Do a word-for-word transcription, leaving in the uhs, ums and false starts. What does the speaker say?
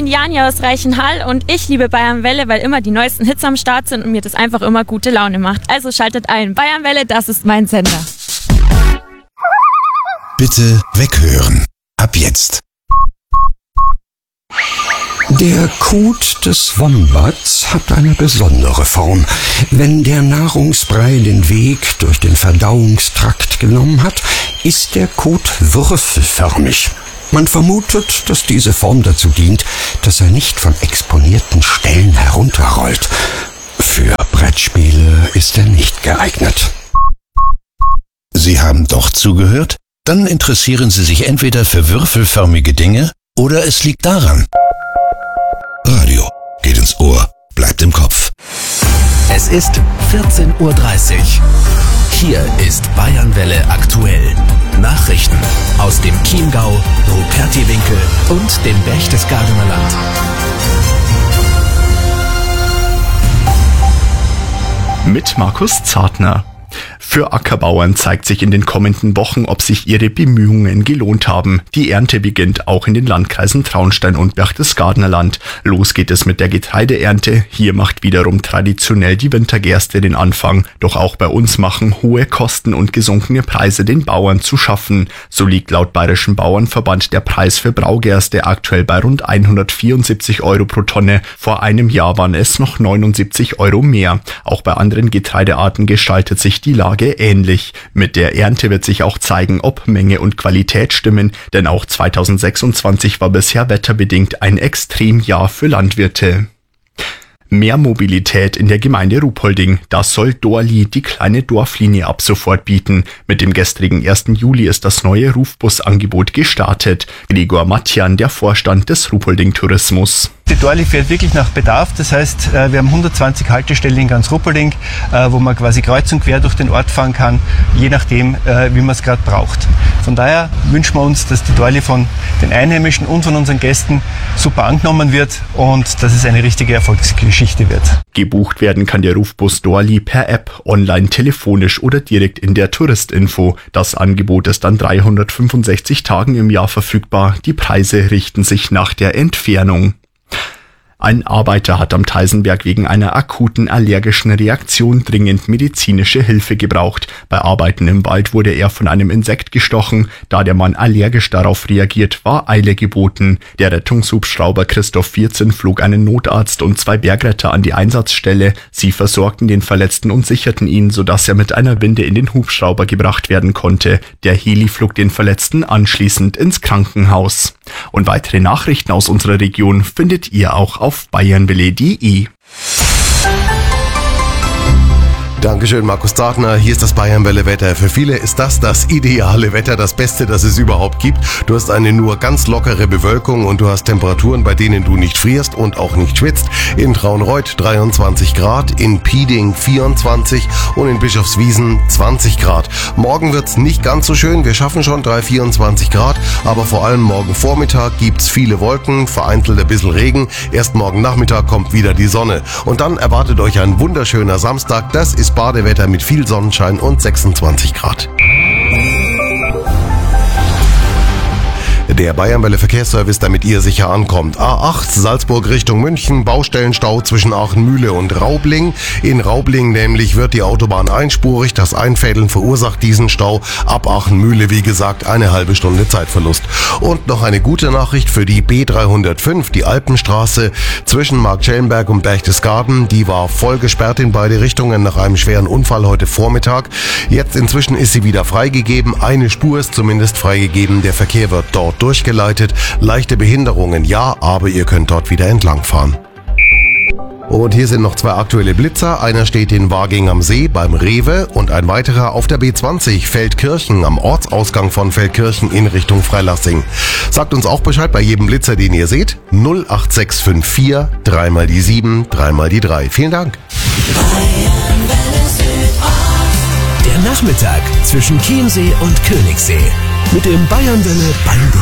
bin Janja aus Reichenhall und ich liebe Bayern Welle, weil immer die neuesten Hits am Start sind und mir das einfach immer gute Laune macht. Also schaltet ein. Bayern Welle, das ist mein Sender. Bitte weghören. Ab jetzt. Der Kot des Wombats hat eine besondere Form. Wenn der Nahrungsbrei den Weg durch den Verdauungstrakt genommen hat, ist der Kot würfelförmig. Man vermutet, dass diese Form dazu dient, dass er nicht von exponierten Stellen herunterrollt. Für Brettspiele ist er nicht geeignet. Sie haben doch zugehört? Dann interessieren Sie sich entweder für würfelförmige Dinge oder es liegt daran. Radio geht ins Ohr, bleibt im Kopf. Es ist vierzehn Uhr dreißig. Hier ist Bayern Welle aktuell. Nachrichten aus dem Chiemgau, Rupertiwinkel und dem Berchtesgadener Land. Mit Markus Zartner. Für Ackerbauern zeigt sich in den kommenden Wochen, ob sich ihre Bemühungen gelohnt haben. Die Ernte beginnt auch in den Landkreisen Traunstein und Berchtesgadener Land. Los geht es mit der Getreideernte. Hier macht wiederum traditionell die Wintergerste den Anfang. Doch auch bei uns machen hohe Kosten und gesunkene Preise den Bauern zu schaffen. So liegt laut Bayerischen Bauernverband der Preis für Braugerste aktuell bei rund hundertvierundsiebzig Euro pro Tonne. Vor einem Jahr waren es noch neunundsiebzig Euro mehr. Auch bei anderen Getreidearten gestaltet sich die Lage ähnlich. Mit der Ernte wird sich auch zeigen, ob Menge und Qualität stimmen, denn auch zweitausendsechsundzwanzig war bisher wetterbedingt ein Extremjahr für Landwirte. Mehr Mobilität in der Gemeinde Ruhpolding. Das soll Dorli, die kleine Dorflinie, ab sofort bieten. Mit dem gestrigen ersten Juli ist das neue Rufbusangebot gestartet. Gregor Matjan, der Vorstand des Ruhpolding Tourismus. Die Dorli fährt wirklich nach Bedarf, das heißt, wir haben hundertzwanzig Haltestellen in ganz Ruhpolding, wo man quasi kreuz und quer durch den Ort fahren kann, je nachdem, wie man es gerade braucht. Von daher wünschen wir uns, dass die Dorli von den Einheimischen und von unseren Gästen super angenommen wird und dass es eine richtige Erfolgsgeschichte wird. Gebucht werden kann der Rufbus Dorli per App, online, telefonisch oder direkt in der Touristinfo. Das Angebot ist an dreihundertfünfundsechzig Tagen im Jahr verfügbar. Die Preise richten sich nach der Entfernung. Ein Arbeiter hat am Theisenberg wegen einer akuten allergischen Reaktion dringend medizinische Hilfe gebraucht. Bei Arbeiten im Wald wurde er von einem Insekt gestochen. Da der Mann allergisch darauf reagiert, war Eile geboten. Der Rettungshubschrauber Christoph vierzehn flog einen Notarzt und zwei Bergretter an die Einsatzstelle. Sie versorgten den Verletzten und sicherten ihn, sodass er mit einer Winde in den Hubschrauber gebracht werden konnte. Der Heli flog den Verletzten anschließend ins Krankenhaus. Und weitere Nachrichten aus unserer Region findet ihr auch auf bayernwelle punkt de. Dankeschön, Markus Zartner. Hier ist das Bayern-Welle-Wetter. Für viele ist das das ideale Wetter, das Beste, das es überhaupt gibt. Du hast eine nur ganz lockere Bewölkung und du hast Temperaturen, bei denen du nicht frierst und auch nicht schwitzt. In Traunreut dreiundzwanzig Grad, in Pieding vierundzwanzig und in Bischofswiesen zwanzig Grad. Morgen wird's nicht ganz so schön. Wir schaffen schon drei, vierundzwanzig Grad, aber vor allem morgen Vormittag gibt's viele Wolken, vereinzelt ein bisschen Regen. Erst morgen Nachmittag kommt wieder die Sonne. Und dann erwartet euch ein wunderschöner Samstag. Das ist Badewetter mit viel Sonnenschein und sechsundzwanzig Grad. Der Bayern-Welle Verkehrsservice, damit ihr sicher ankommt. A acht Salzburg Richtung München, Baustellenstau zwischen Aachenmühle und Raubling. In Raubling nämlich wird die Autobahn einspurig. Das Einfädeln verursacht diesen Stau. Ab Aachenmühle, wie gesagt, eine halbe Stunde Zeitverlust. Und noch eine gute Nachricht für die B dreihundertfünf, die Alpenstraße zwischen Marktschellenberg und Berchtesgaden. Die war voll gesperrt in beide Richtungen nach einem schweren Unfall heute Vormittag. Jetzt inzwischen ist sie wieder freigegeben. Eine Spur ist zumindest freigegeben. Der Verkehr wird dort durchgeleitet. Leichte Behinderungen, ja, aber ihr könnt dort wieder entlangfahren. Und hier sind noch zwei aktuelle Blitzer. Einer steht in Waging am See beim Rewe und ein weiterer auf der B zwanzig Feldkirchen am Ortsausgang von Feldkirchen in Richtung Freilassing. Sagt uns auch Bescheid bei jedem Blitzer, den ihr seht. null acht sechs fünf vier, dreimal die sieben, dreimal die drei. Vielen Dank. Der Nachmittag zwischen Chiemsee und Königssee mit dem Bayern-Welle Bango.